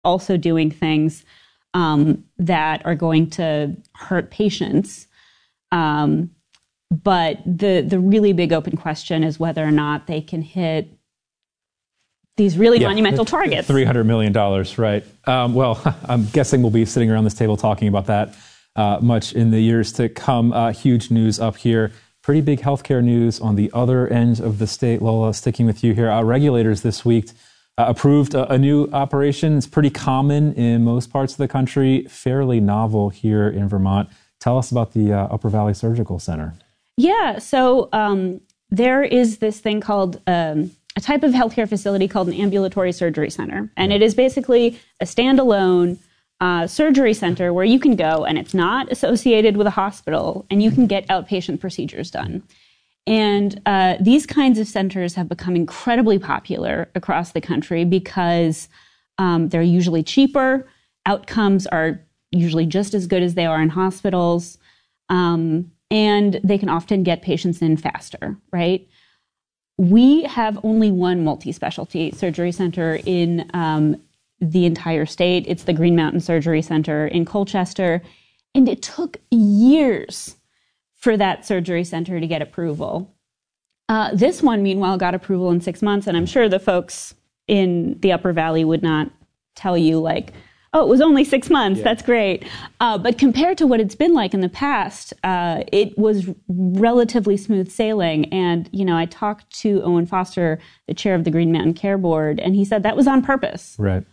also doing things that are going to hurt patients. But the really big open question is whether or not they can hit these really monumental targets. $300 million, right. Well, I'm guessing we'll be sitting around this table talking about that much in the years to come. Huge news up here. Pretty big healthcare news on the other end of the state. Lola, sticking with you here. Regulators this week approved a new operation. It's pretty common in most parts of the country, fairly novel here in Vermont. Tell us about the Upper Valley Surgical Center. Yeah, so there is this thing called a type of healthcare facility called an ambulatory surgery center. And it is basically a standalone surgery center where you can go and it's not associated with a hospital and you can get outpatient procedures done. And these kinds of centers have become incredibly popular across the country because they're usually cheaper. Outcomes are usually just as good as they are in hospitals. And they can often get patients in faster, right? We have only one multi-specialty surgery center in the entire state. It's the Green Mountain Surgery Center in Colchester. And it took years for that surgery center to get approval. This one, meanwhile, got approval in 6 months. And I'm sure the folks in the Upper Valley would not tell you like, oh, it was only 6 months. Yeah. That's great. But compared to what it's been like in the past, it was relatively smooth sailing. And, you know, I talked to Owen Foster, the chair of the Green Mountain Care Board, and he said that was on purpose. Right.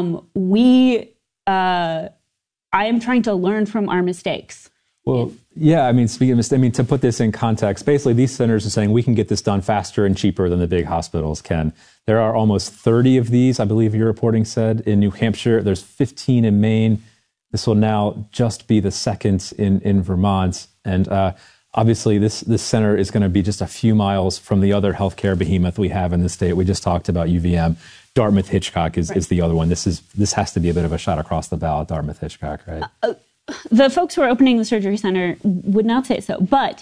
I am trying to learn from our mistakes. Well, yeah, I mean, speaking of mistakes, to put this in context, basically these centers are saying we can get this done faster and cheaper than the big hospitals can. There are almost 30 of these, I believe your reporting said, in New Hampshire. There's 15 in Maine. This will now just be the second in Vermont. And obviously this center is going to be just a few miles from the other healthcare behemoth we have in the state. We just talked about UVM. Dartmouth-Hitchcock is the other one. This has to be a bit of a shot across the bow at Dartmouth-Hitchcock, right? The folks who are opening the surgery center would not say so. But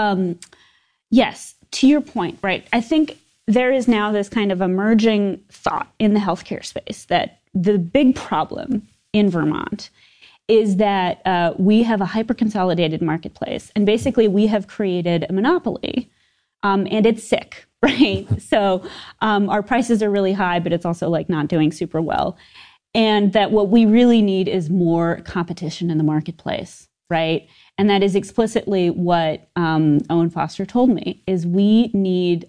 yes, to your point, right, I think there is now this kind of emerging thought in the healthcare space that the big problem in Vermont is that we have a hyper-consolidated marketplace. And basically, we have created a monopoly, and it's sick, right? So our prices are really high, but it's also like not doing super well. And that what we really need is more competition in the marketplace, right? And that is explicitly what Owen Foster told me, is we need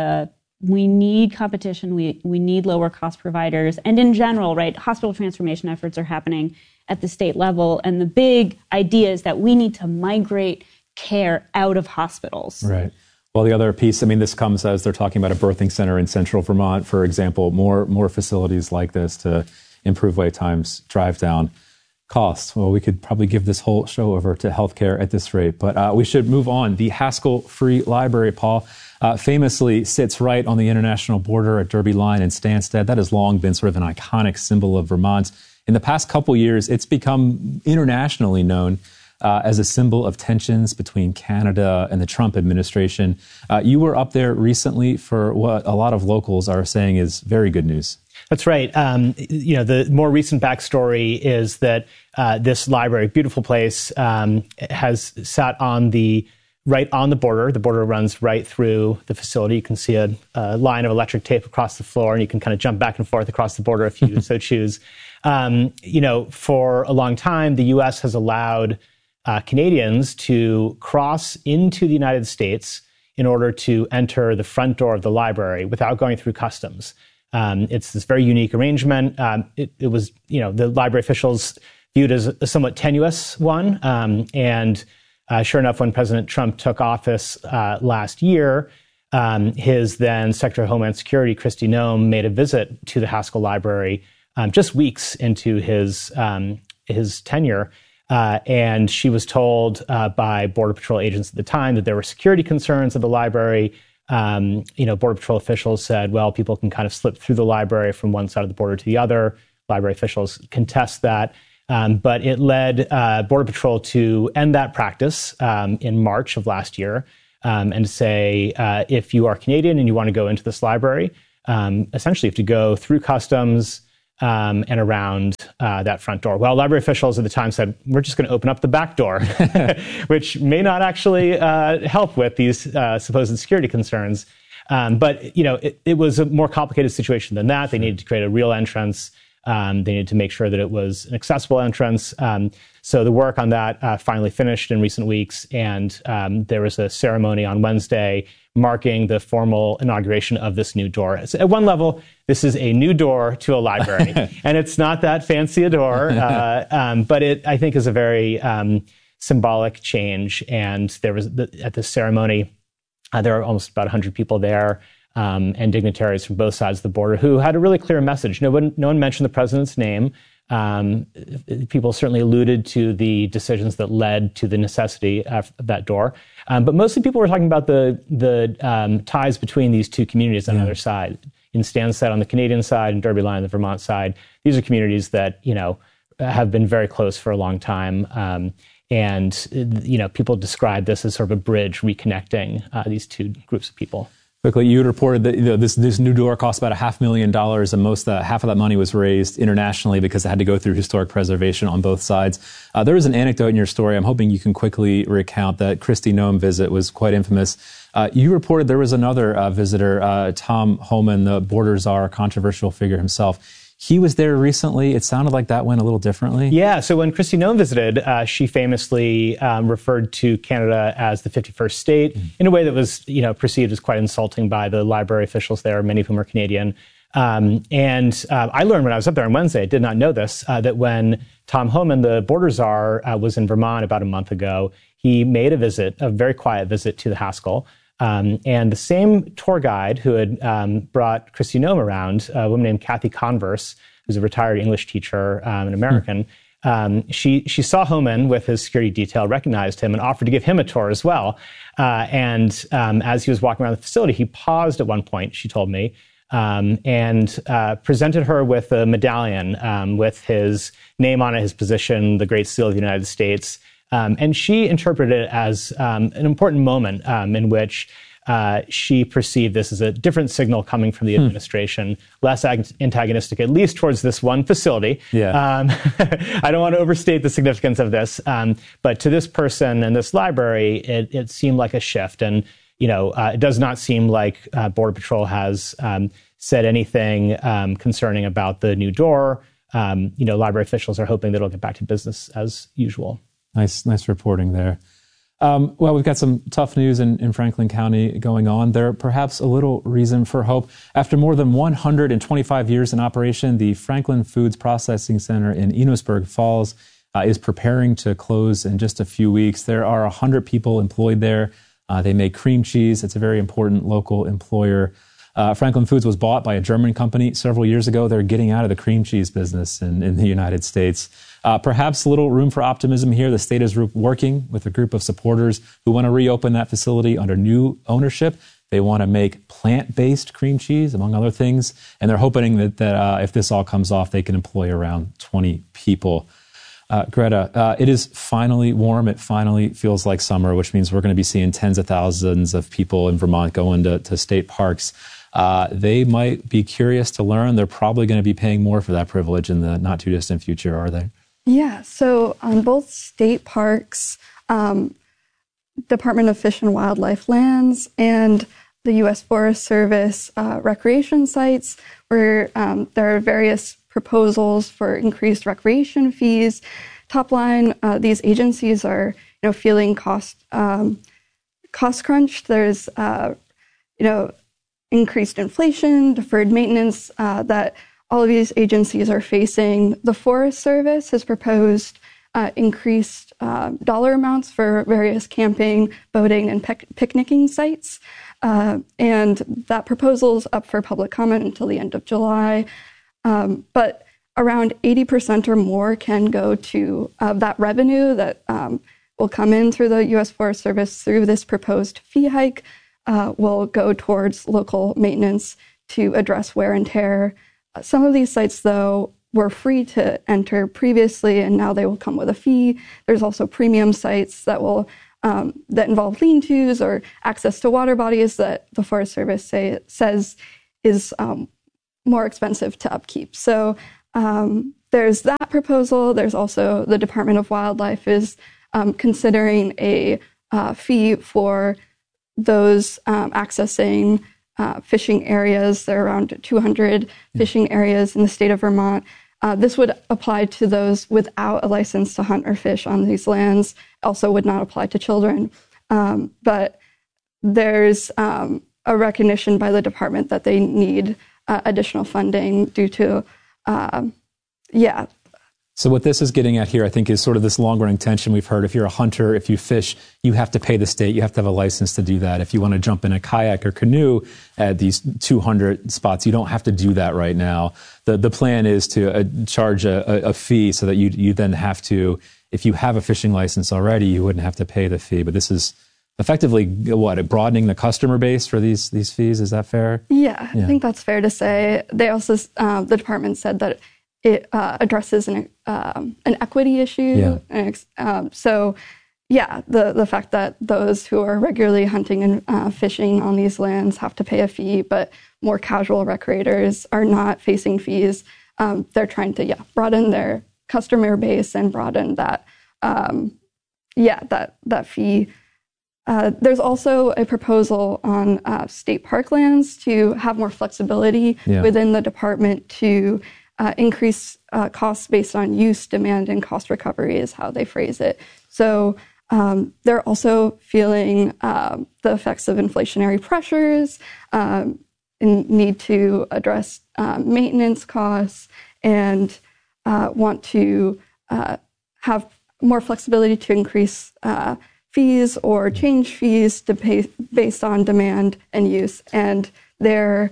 competition, we need lower cost providers. And in general, right, hospital transformation efforts are happening at the state level. And the big idea is that we need to migrate care out of hospitals. Right. Well, the other piece, I mean, this comes as they're talking about a birthing center in central Vermont, for example, more facilities like this to improve wait times, drive down costs. Well, we could probably give this whole show over to healthcare at this rate, but we should move on. The Haskell Free Library, Paul, famously sits right on the international border at Derby Line and Stansted. That has long been sort of an iconic symbol of Vermont. In the past couple years, it's become internationally known as a symbol of tensions between Canada and the Trump administration. You were up there recently for what a lot of locals are saying is very good news. That's right. The more recent backstory is that this library, beautiful place, has sat right on the border. The border runs right through the facility. You can see a line of electric tape across the floor, and you can kind of jump back and forth across the border if you so choose. For a long time, the U.S. has allowed Canadians to cross into the United States in order to enter the front door of the library without going through customs. It's this very unique arrangement. It was, the library officials viewed as a somewhat tenuous one. And sure enough, when President Trump took office last year, his then Secretary of Homeland Security, Kristi Noem, made a visit to the Haskell Library just weeks into his tenure. And she was told by Border Patrol agents at the time that there were security concerns at the library. Border Patrol officials said, well, people can kind of slip through the library from one side of the border to the other. Library officials contest that. But it led Border Patrol to end that practice in March of last year and to say, if you are Canadian and you want to go into this library, essentially you have to go through customs, and around that front door. Well, library officials at the time said, we're just going to open up the back door, which may not actually help with these supposed security concerns. But it was a more complicated situation than that. They needed to create a real entrance. They needed to make sure that it was an accessible entrance. So the work on that finally finished in recent weeks, and there was a ceremony on Wednesday marking the formal inauguration of this new door. So at one level, this is a new door to a library, and it's not that fancy a door, but it, I think, is a very symbolic change. And there was at the ceremony, there were almost about 100 people there. And dignitaries from both sides of the border who had a really clear message. No one mentioned the president's name. People certainly alluded to the decisions that led to the necessity of that door. But mostly people were talking about the ties between these two communities on the other side. In Stansted on the Canadian side and Derby Line on the Vermont side, these are communities that, have been very close for a long time. And people describe this as sort of a bridge reconnecting these two groups of people. Quickly, you reported that this new door cost about $500,000, and half of that money was raised internationally because it had to go through historic preservation on both sides. There was an anecdote in your story. I'm hoping you can quickly recount that Kristi Noem visit was quite infamous. You reported there was another visitor, Tom Homan, the border czar, controversial figure himself. He was there recently. It sounded like that went a little differently. Yeah, so when Kristi Noem visited, she famously referred to Canada as the 51st state in a way that was, perceived as quite insulting by the library officials there, many of whom are Canadian. And I learned when I was up there on Wednesday, I did not know this, that when Tom Homan, the border czar, was in Vermont about a month ago, he made a very quiet visit to the Haskell. And the same tour guide who had brought Kristi Noem around, a woman named Kathy Converse, who's a retired English teacher, an American, she saw Homan with his security detail, recognized him, and offered to give him a tour as well. And as he was walking around the facility, he paused at one point, she told me, and presented her with a medallion with his name on it, his position, the Great Seal of the United States. And she interpreted it as an important moment in which she perceived this as a different signal coming from the administration, less antagonistic, at least towards this one facility. Yeah. I don't want to overstate the significance of this, but to this person and this library, it seemed like a shift. And, it does not seem like Border Patrol has said anything concerning about the new door. Library officials are hoping that it'll get back to business as usual. Nice reporting there. Well, we've got some tough news in Franklin County going on. There perhaps a little reason for hope. After more than 125 years in operation, the Franklin Foods Processing Center in Enosburg Falls is preparing to close in just a few weeks. There are 100 people employed there. They make cream cheese. It's a very important local employer. Franklin Foods was bought by a German company several years ago. They're getting out of the cream cheese business in the United States. Perhaps a little room for optimism here. The state is working with a group of supporters who want to reopen that facility under new ownership. They want to make plant-based cream cheese, among other things. And they're hoping that if this all comes off, they can employ around 20 people. Greta, it is finally warm. It finally feels like summer, which means we're going to be seeing tens of thousands of people in Vermont going to state parks. They might be curious to learn. They're probably going to be paying more for that privilege in the not too distant future, are they? Yeah, so on both state parks, Department of Fish and Wildlife lands, and the U.S. Forest Service recreation sites, where there are various proposals for increased recreation fees. Top line, these agencies are feeling cost crunched. There's increased inflation, deferred maintenance that all of these agencies are facing. The Forest Service has proposed increased dollar amounts for various camping, boating, and picnicking sites. And that proposal is up for public comment until the end of July. But around 80% or more can go to that revenue that will come in through the U.S. Forest Service through this proposed fee hike will go towards local maintenance to address wear and tear. Some of these sites, though, were free to enter previously, and now they will come with a fee. There's also premium sites that will that involve lean-tos or access to water bodies that the Forest Service says is more expensive to upkeep. So there's that proposal. There's also the Department of Wildlife is considering a fee for those accessing fishing areas. There are around 200 fishing areas in the state of Vermont. This would apply to those without a license to hunt or fish on these lands. Also would not apply to children. But there's a recognition by the department that they need additional funding due to, So what this is getting at here, I think, is sort of this long-running tension we've heard. If you're a hunter, if you fish, you have to pay the state. You have to have a license to do that. If you want to jump in a kayak or canoe at these 200 spots, you don't have to do that right now. The plan is to charge a fee so that you then have to, if you have a fishing license already, you wouldn't have to pay the fee. But this is effectively, broadening the customer base for these fees. Is that fair? Yeah, I think that's fair to say. They also, the department said that it addresses an equity issue. Yeah. The fact that those who are regularly hunting and fishing on these lands have to pay a fee, but more casual recreators are not facing fees. They're trying to broaden their customer base and broaden that that fee. There's also a proposal on state park lands to have more flexibility within the department to increase costs based on use, demand, and cost recovery is how they phrase it. So they're also feeling the effects of inflationary pressures, and need to address maintenance costs, and want to have more flexibility to increase fees or change fees to pay based on demand and use. And they're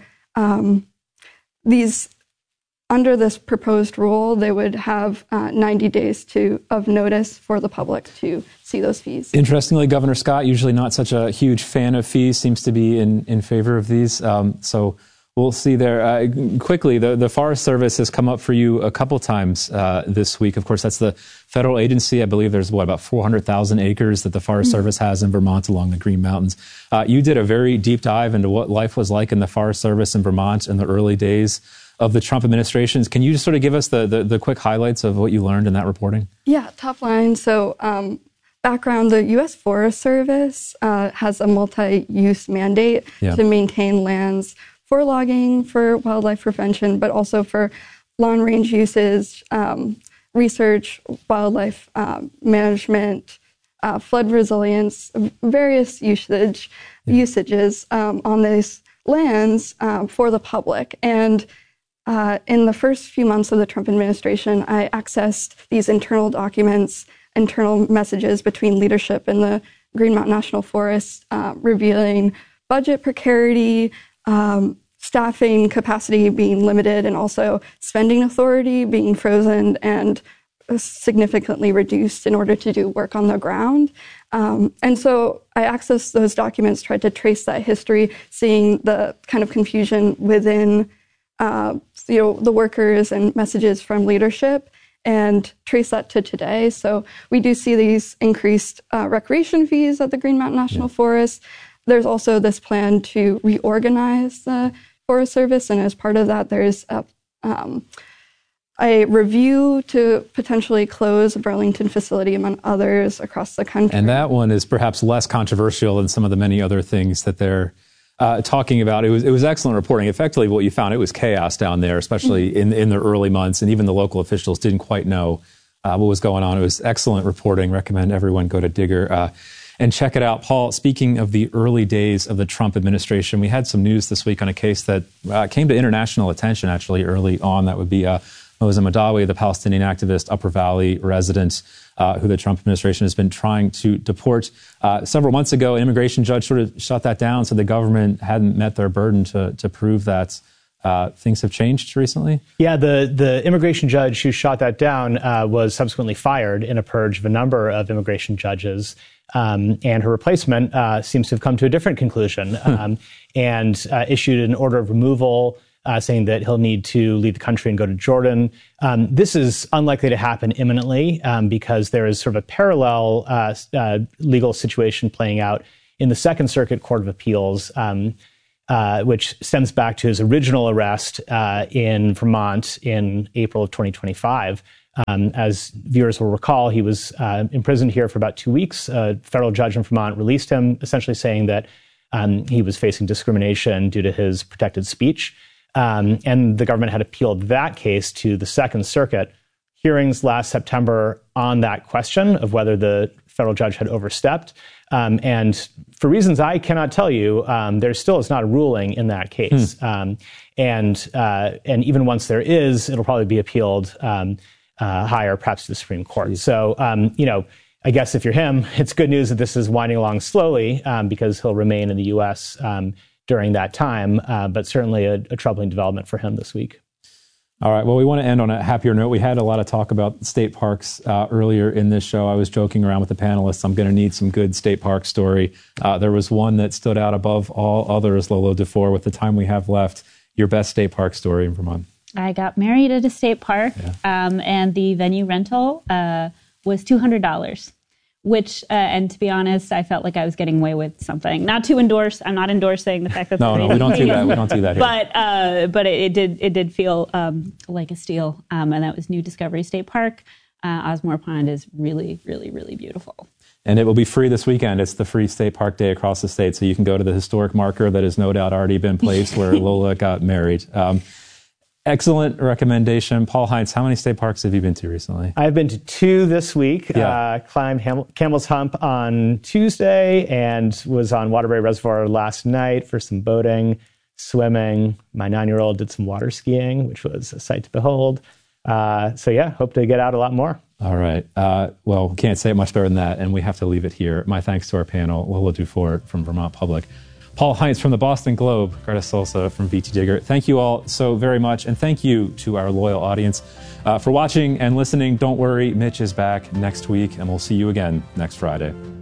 under this proposed rule, they would have 90 days of notice for the public to see those fees. Interestingly, Governor Scott, usually not such a huge fan of fees, seems to be in favor of these. So we'll see there. Quickly, the Forest Service has come up for you a couple times this week. Of course, that's the federal agency. I believe there's, about 400,000 acres that the Forest Service has in Vermont along the Green Mountains. You did a very deep dive into what life was like in the Forest Service in Vermont in the early days of the Trump administrations. Can you just sort of give us the quick highlights of what you learned in that reporting? Yeah, top line. So background, the U.S. Forest Service has a multi-use mandate to maintain lands for logging, for wildlife prevention, but also for long-range uses, research, wildlife management, flood resilience, various usages on these lands for the public. And in the first few months of the Trump administration, I accessed these internal documents, internal messages between leadership in the Green Mountain National Forest, revealing budget precarity, staffing capacity being limited, and also spending authority being frozen and significantly reduced in order to do work on the ground. And so I accessed those documents, tried to trace that history, seeing the kind of confusion within the workers and messages from leadership, and trace that to today. So we do see these increased recreation fees at the Green Mountain National Forest. There's also this plan to reorganize the Forest Service, and as part of that, there's a review to potentially close a Burlington facility, among others, across the country. And that one is perhaps less controversial than some of the many other things that they're talking about. It was excellent reporting. Effectively, what you found, it was chaos down there, especially in the early months, and even the local officials didn't quite know what was going on. It was excellent reporting. Recommend everyone go to Digger and check it out. Paul, speaking of the early days of the Trump administration, we had some news this week on a case that came to international attention actually early on. That would be Moza Madawi, the Palestinian activist, Upper Valley resident, who the Trump administration has been trying to deport. Several months ago, an immigration judge sort of shut that down, so the government hadn't met their burden to prove that. Things have changed recently? Yeah, the immigration judge who shot that down was subsequently fired in a purge of a number of immigration judges. And her replacement seems to have come to a different conclusion and issued an order of removal saying that he'll need to leave the country and go to Jordan. This is unlikely to happen imminently because there is sort of a parallel legal situation playing out in the Second Circuit Court of Appeals. which stems back to his original arrest in Vermont in April of 2025. As viewers will recall, he was imprisoned here for about 2 weeks. A federal judge in Vermont released him, essentially saying that he was facing discrimination due to his protected speech. And the government had appealed that case to the Second Circuit. Hearings last September on that question of whether the federal judge had overstepped. And for reasons I cannot tell you, there still is not a ruling in that case. And even once there is, it'll probably be appealed higher, perhaps to the Supreme Court. So, I guess if you're him, it's good news that this is winding along slowly because he'll remain in the U.S. During that time, but certainly a troubling development for him this week. All right. Well, we want to end on a happier note. We had a lot of talk about state parks earlier in this show. I was joking around with the panelists. I'm going to need some good state park story. There was one that stood out above all others, Lolo Dufour. With the time we have left, your best state park story in Vermont. I got married at a state park, and the venue rental was $200. Which, and to be honest, I felt like I was getting away with something. Not to endorse, I'm not endorsing the fact that no, we don't do that. We don't do that here. But it did feel like a steal, and that was New Discovery State Park. Osmore Pond is really, really, really beautiful. And it will be free this weekend. It's the free state park day across the state, so you can go to the historic marker that has no doubt already been placed where Lola got married. Excellent recommendation. Paul Heinz, how many state parks have you been to recently? I've been to 2 this week. Climbed Camel's Hump on Tuesday and was on Waterbury Reservoir last night for some boating, swimming. My 9-year-old did some water skiing, which was a sight to behold. Hope to get out a lot more. All right. Well, can't say it much better than that, and we have to leave it here. My thanks to our panel, Lola Dufour from Vermont Public, Paul Heinz from the Boston Globe, Greta Salsa from VT Digger. Thank you all so very much, and thank you to our loyal audience for watching and listening. Don't worry, Mitch is back next week, and we'll see you again next Friday.